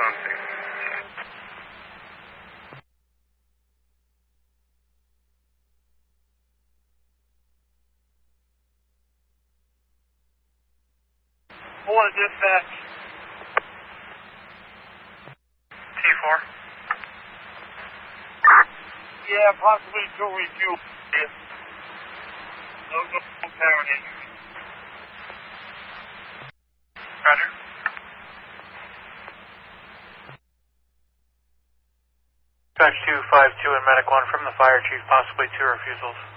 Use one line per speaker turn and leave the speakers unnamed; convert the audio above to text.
One dispatch. T4. Yeah, possibly 2 refuel. Yeah. No parent injury. Roger. Dispatch 252 and Medic 1 from the fire chief, possibly 2 refusals.